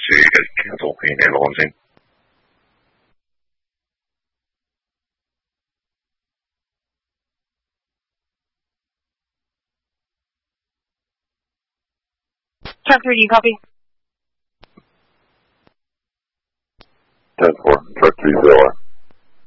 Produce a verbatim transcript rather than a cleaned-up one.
two, you guys cancel any ambulance in. Truck three, do you copy? ten four, truck three, zero.